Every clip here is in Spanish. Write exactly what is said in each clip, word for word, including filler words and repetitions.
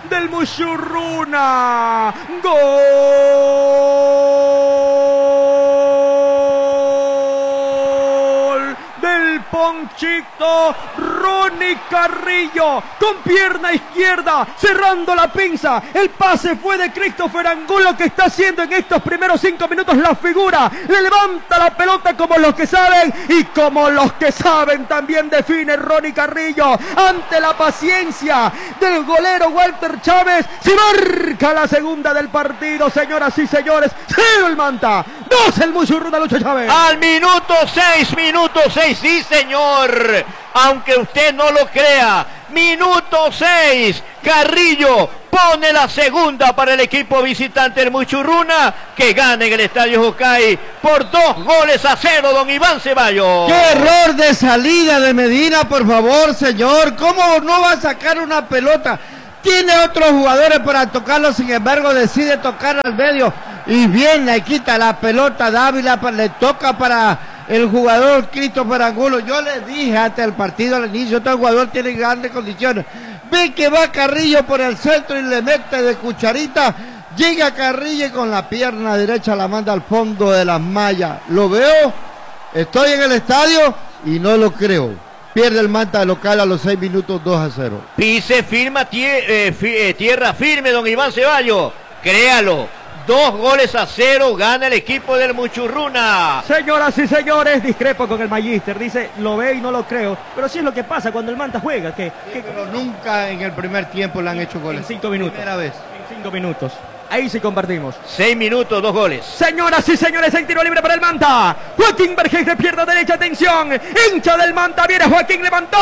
del Muchurruna. Gol del Ponchito Ronnie Carrillo, con pierna izquierda, cerrando la pinza. El pase fue de Christopher Angulo, que está haciendo en estos primeros cinco minutos la figura. Le levanta la pelota como los que saben, y como los que saben también define Ronnie Carrillo. Ante la paciencia del golero Walter Chávez, se marca la segunda del partido, señoras y señores. Cero el Manta, dos el Muchurruna, Lucho Chávez. Al minuto seis, minuto seis, sí señor, aunque usted no lo crea, minuto seis, Carrillo pone la segunda para el equipo visitante del Muchurruna, que gana en el Estadio Jocay por dos goles a cero, don Iván Ceballos. ¡Qué error de salida de Medina, por favor, señor! ¿Cómo no va a sacar una pelota? Tiene otros jugadores para tocarlo, sin embargo decide tocar al medio, y bien le quita la pelota Dávila, le toca para el jugador Christopher Angulo. Yo le dije antes del partido, al inicio, este jugador tiene grandes condiciones. Ve que va Carrillo por el centro y le mete de cucharita. Llega Carrillo y con la pierna derecha la manda al fondo de las mallas. Lo veo, estoy en el estadio y no lo creo. Pierde el Manta local a los seis minutos, dos a cero. Pise firma tie eh, fi eh, tierra firme, don Iván Ceballos. Créalo. Dos goles a cero gana el equipo del Muchurruna. Señoras y señores, discrepo con el Magister. Dice, lo ve y no lo creo. Pero sí es lo que pasa cuando el Manta juega. Que, que... Sí, pero nunca en el primer tiempo le han hecho goles. En cinco minutos. Primera vez. En cinco minutos. Ahí sí compartimos. Seis minutos, dos goles. Señoras y señores, el tiro libre para el Manta. Joaquín Vergés de pierna derecha, atención. Hincha del Manta, viene Joaquín, levantó.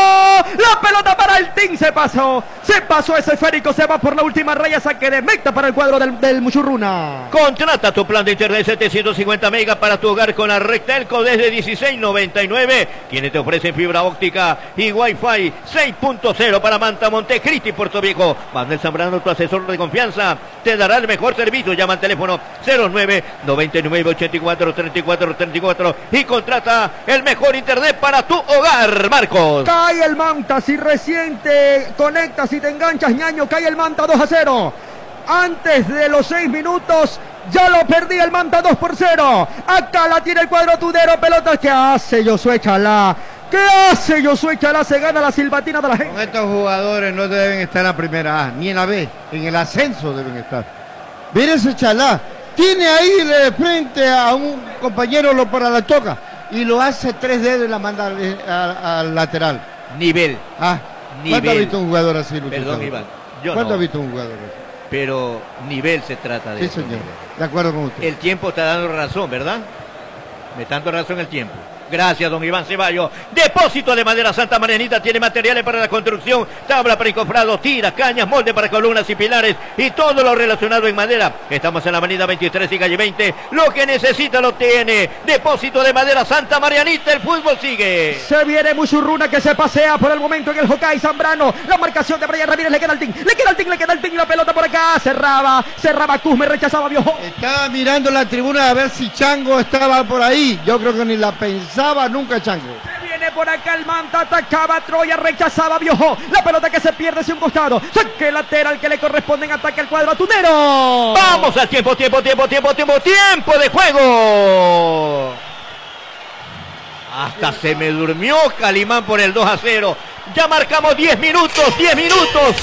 La pelota para el Team, se pasó. Se pasó ese esférico, se va por la última raya, saque de meta para el cuadro del, del Muchurruna. Contrata tu plan de internet setecientos cincuenta megas para tu hogar con la red Telco desde dieciséis noventa y nueve. Quienes te ofrecen fibra óptica y Wi-Fi seis punto cero para Manta, Montecristi, Puerto Viejo. Manuel Zambrano, tu asesor de confianza, te dará el mejor servicio. Llama al teléfono cero nueve, noventa y nueve, ochenta y cuatro, treinta y cuatro, treinta y cuatro y contrata el mejor internet para tu hogar, Marcos. Cae el Manta, si recién te conectas y te enganchas, ñaño, cae el Manta dos a cero. Antes de los seis minutos ya lo perdí el Manta dos por cero. Acá la tiene el cuadro tunero, pelota que hace Josué Chalá. ¿Qué hace Josué Chalá? Se gana la silbatina de la gente. Con estos jugadores no deben estar en la primera A, ni en la B, en el ascenso deben estar. Mire ese Chalá, tiene ahí de frente a un compañero, lo para la toca, y lo hace tres dedos y la manda al, al, al lateral. Nivel. Ah, ¿cuándo ha visto un jugador así, Lucho? Perdón, Iván. Yo ¿Cuándo no. ha visto un jugador así? Pero nivel se trata de Sí, eso. señor. De acuerdo con usted. El tiempo está dando razón, ¿verdad? Me está dando razón el tiempo. Gracias, don Iván Ceballos. Depósito de Madera Santa Marianita tiene materiales para la construcción, tabla para encofrado, tiras, cañas, molde para columnas y pilares y todo lo relacionado en madera. Estamos en la avenida veintitrés y calle veinte. Lo que necesita lo tiene. Depósito de Madera Santa Marianita. El fútbol sigue. Se viene Muchurruna, que se pasea por el momento en el Jocay. Zambrano, la marcación de Brian Ramírez, le queda al Team, le queda al Team, le queda al Team, la pelota por acá, cerraba, cerraba Cusme, rechazaba Biojó. Estaba mirando la tribuna a ver si Chango estaba por ahí. Yo creo que ni la pensaba nunca Chango. Se viene por acá el Manta, atacaba Troya, rechazaba Biojó. La pelota que se pierde hacia un costado. Saque lateral que le corresponde en ataque al cuadro tunero. Vamos al tiempo, tiempo, tiempo, tiempo, tiempo, tiempo de juego. Hasta se me durmió Calimán por el dos a cero. Ya marcamos diez minutos, diez minutos.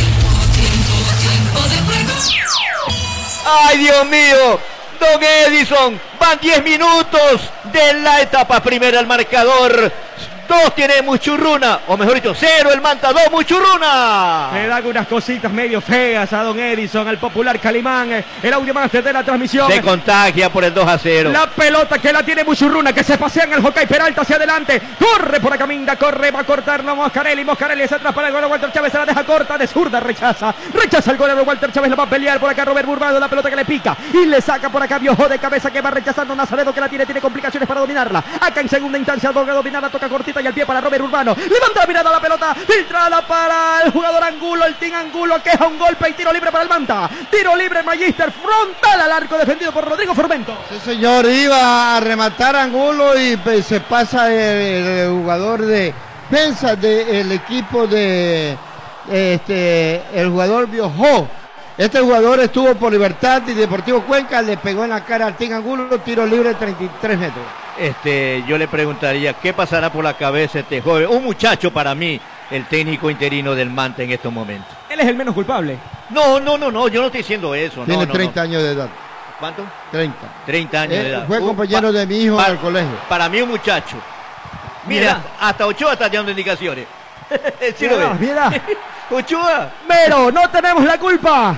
Ay, Dios mío. Don Edison, van diez minutos de la etapa primera al marcador. Dos tiene Muchurruna, o mejor dicho, cero el Manta, dos Muchurruna. Le dan unas cositas medio feas a don Edison, al popular Calimán, el audio máster de la transmisión. Se contagia por el dos a cero. La pelota que la tiene Muchurruna, que se pasea en el Jocay, Peralta hacia adelante, corre por acá, Minda, corre, va a cortarlo Moscarelli, Moscarelli es atrás para el gol de Walter Chávez, se la deja corta, de zurda, rechaza, rechaza el gol de Walter Chávez, la va a pelear por acá Robert Burbano, la pelota que le pica, y le saca por acá Biojó de cabeza, que va rechazando Nazaredo, que la tiene, tiene complicaciones para dominarla, acá en segunda instancia, logra dominarla, toca cortita y al pie para Robert Urbano, levanta la mirada a la pelota, filtrada para el jugador Angulo, el Team Angulo, queja un golpe y tiro libre para el Manta, tiro libre Magister, frontal al arco defendido por Rodrigo Formento. Sí, señor, iba a rematar Angulo y pues, se pasa el, el jugador de defensa del equipo de este, el jugador viajó. Este jugador estuvo por Libertad y Deportivo Cuenca, le pegó en la cara al Team Angulo, tiro libre de treinta y tres metros. Este, yo le preguntaría, ¿qué pasará por la cabeza de este joven? Un muchacho para mí, el técnico interino del Manta en estos momentos. Él es el menos culpable. No, no, no, no, yo no estoy diciendo eso. Tiene no, no, treinta no. años de edad. ¿Cuánto? treinta. treinta años Eh, de edad. fue Uh, compañero pa- de mi hijo pa- en el colegio. Para mí un muchacho. Mira, Mira. hasta Ochoa está dando indicaciones. ¿Sí lo Mira, ves? mira. Ochoa. Pero no tenemos la culpa.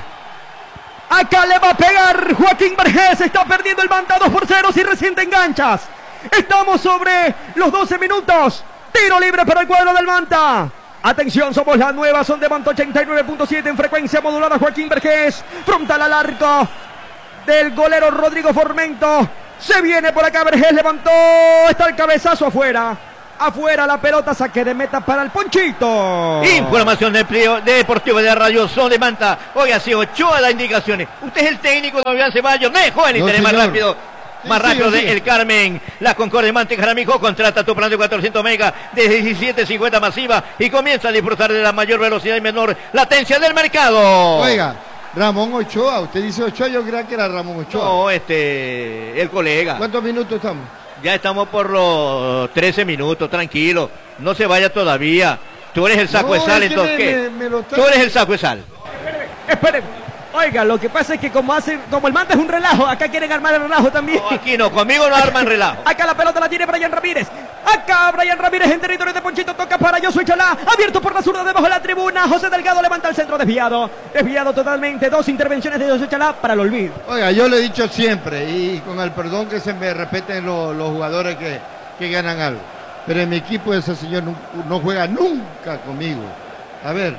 Acá le va a pegar Joaquín Vergés. Está perdiendo el Manta dos por cero si recién te enganchas. Estamos sobre los doce minutos. Tiro libre para el cuadro del Manta. Atención, somos la nueva son de Manta ochenta y nueve punto siete en frecuencia modulada. Joaquín Vergés, frontal al arco del golero Rodrigo Formento. Se viene por acá, Vergés levantó. Está el cabezazo afuera. Afuera la pelota, saque de meta para el Ponchito. Información del Prio Deportivo de la Radio Son de Manta. Oiga, si Ochoa da indicaciones. Usted es el técnico de Fabián Ceballos. No es joven y No, tenés más señor. rápido. Sí, Más sí, rápido sí. de El Carmen. La Concordia Manta en Jaramillo contrata tu plan de cuatrocientos megas de diecisiete cincuenta masiva y comienza a disfrutar de la mayor velocidad y menor latencia del mercado. Oiga, Ramón Ochoa, usted dice Ochoa, yo creía que era Ramón Ochoa. No, este, el colega. ¿Cuántos minutos estamos? Ya estamos por los trece minutos, tranquilo. No se vaya todavía. Tú eres el saco No, de sal, es que entonces, me- ¿qué? me- me lo está- Tú eres el saco de sal. Esperen. Oiga, lo que pasa es que como hacen, como el Manta es un relajo, acá quieren armar el relajo también. No, aquí no, conmigo no arman relajo. Acá la pelota la tiene Brian Ramírez. Acá Brian Ramírez en territorio de Ponchito. Toca para Josué Chalá. Abierto por la zurda debajo de la tribuna. José Delgado levanta el centro desviado. Desviado totalmente. Dos intervenciones de Josué Chalá para el olvido. Oiga, yo le he dicho siempre, y con el perdón que se me respeten los, los jugadores que, que ganan algo, pero en mi equipo ese señor no, no juega nunca conmigo. A ver,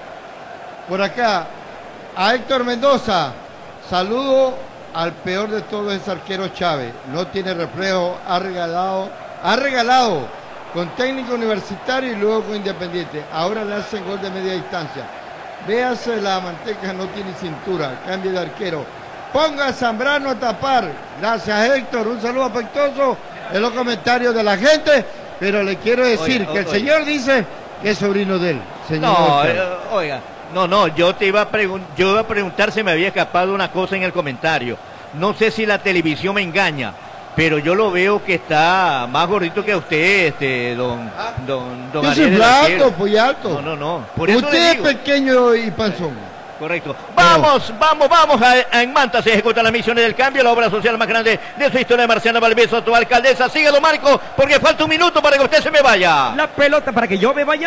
por acá, a Héctor Mendoza, saludo al peor de todos, es arquero Chávez. No tiene reflejo, ha regalado, ha regalado con técnico universitario y luego con Independiente. Ahora le hacen gol de media distancia. Véase, la manteca no tiene cintura, cambio de arquero. Ponga a Zambrano a tapar. Gracias, Héctor, un saludo afectuoso en los comentarios de la gente, pero le quiero decir Oiga, que el oiga. señor dice que es sobrino de él. Señor No, Chávez. eh, oiga, no, no, yo te iba a preguntar, yo iba a preguntar si me había escapado una cosa en el comentario. No sé si la televisión me engaña, pero yo lo veo que está más gordito que usted, este, don, Ah, don, don Yo soy Ariel, el flaco, arquero. pues alto. No, no, no, por eso le Usted es digo. pequeño y panzón. Correcto. Vamos, vamos, vamos. A, a- en Manta se ejecutan las misiones del cambio, la obra social más grande de su historia de Marciana Valveso, tu alcaldesa. Sigue, don Marco, porque falta un minuto para que usted se me vaya. La pelota para que yo me vaya.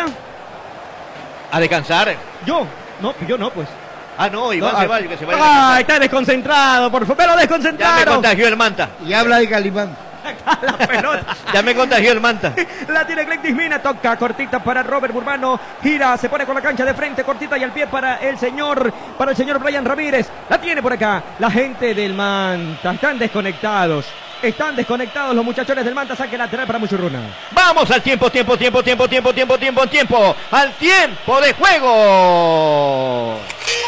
A descansar. Yo. No, yo no, pues. Ah, no, Iván No, Ceballos, que se vaya a Ay, descansar. está desconcentrado, por favor. Pero Ya me desconcentrado. contagió el Manta. Y habla de Calimán. La pelota. Ya me contagió el Manta. La tiene Glentis Mina, toca cortita para Robert Burbano, gira, se pone con la cancha de frente, cortita y al pie para el señor, para el señor Brian Ramírez. La tiene por acá la gente del Manta, están desconectados. Están desconectados los muchachones del Manta, saque lateral para Muchurruna. Vamos al tiempo, tiempo, tiempo, tiempo, tiempo, tiempo, tiempo, tiempo. Al tiempo de juego.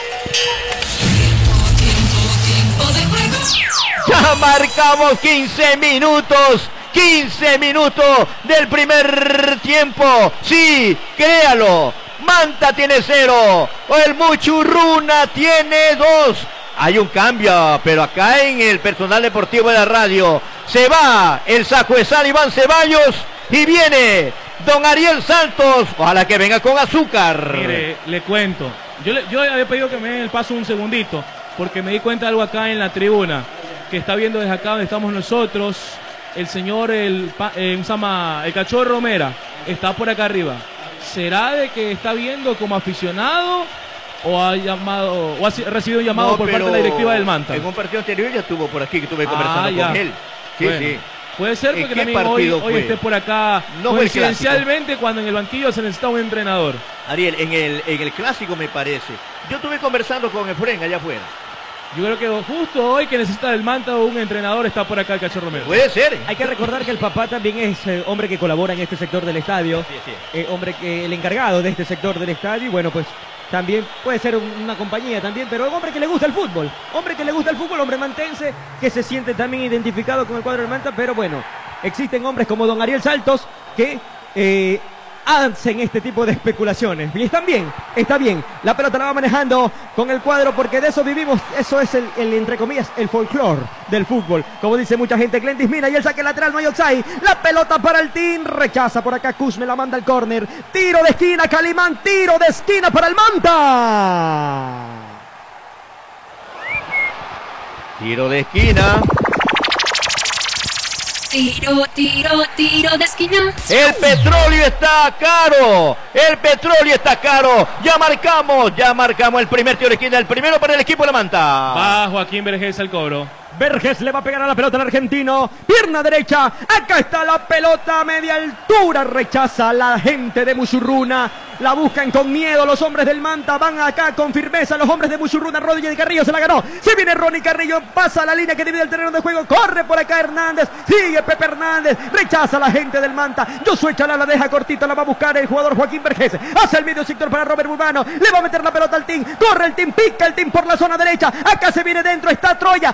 Ya marcamos quince minutos. quince minutos del primer tiempo. Sí, créalo. Manta tiene cero. El Muchurruna tiene dos. Hay un cambio, pero acá en el personal deportivo de la radio se va el saco de sal Iván Ceballos y viene don Ariel Santos. Ojalá que venga con azúcar. Mire, le cuento. Yo, le, yo había pedido que me den el paso un segundito, porque me di cuenta de algo acá en la tribuna, que está viendo desde acá donde estamos nosotros. El señor, el, pa- eh, un sama- el cachorro Romera, está por acá arriba. ¿Será de que está viendo como aficionado o ha llamado o ha si- recibido un llamado No, por parte pero de la directiva del Manta? En un partido anterior ya estuvo por aquí, que estuve Ah, conversando ya. con él. Sí, Bueno, sí. puede ser ¿En porque qué también hoy, partido hoy fue? esté por acá No fue el clásico. coincidencialmente cuando en el banquillo se necesita un entrenador. Ariel, en el, en el clásico me parece. Yo estuve conversando con Efren allá afuera. Yo creo que justo hoy que necesita del Manta un entrenador está por acá el cachorro Romero. Puede ser. Hay que recordar que el papá también es eh, hombre que colabora en este sector del estadio, Sí, sí. eh, hombre que el encargado de este sector del estadio, y bueno, pues también puede ser un- una compañía también, pero un hombre que le gusta el fútbol, hombre que le gusta el fútbol, hombre mantense, que se siente también identificado con el cuadro del Manta, pero bueno, existen hombres como don Ariel Saltos que eh, hacen este tipo de especulaciones. Y están bien, está bien. La pelota la va manejando con el cuadro porque de eso vivimos. Eso es el, el entre comillas, el folclore del fútbol. Como dice mucha gente, Glentis Mina y el saque lateral, no hay offside. La pelota para el team, rechaza por acá Cusme, la manda al córner. Tiro de esquina, Calimán, tiro de esquina para el Manta. Tiro de esquina. Tiro, tiro, tiro de esquina. El petróleo está caro. El petróleo está caro. Ya marcamos, ya marcamos el primer tiro de esquina. El primero para el equipo de la Manta. Va Joaquín Vergés al cobro. Vergés le va a pegar a la pelota al argentino. Pierna derecha. Acá está la pelota a media altura. Rechaza la gente de Musurruna. La buscan con miedo los hombres del Manta. Van acá con firmeza los hombres de Musurruna. Rodríguez de Carrillo se la ganó. Se viene Ronnie Carrillo. Pasa la línea que divide el terreno de juego. Corre por acá Hernández. Sigue Pepe Hernández. Rechaza la gente del Manta. Josué Chalá la deja cortita. La va a buscar el jugador Joaquín Vergés. Hace el medio sector para Robert Urbano. Le va a meter la pelota al team. Corre el team. Pica el team por la zona derecha. Acá se viene dentro. Está Troya.